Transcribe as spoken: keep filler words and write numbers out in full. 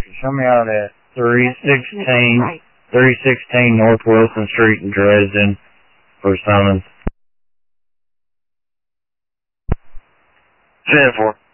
Show me out at three sixteen, three sixteen North Wilson Street in Dresden for summons. ten four.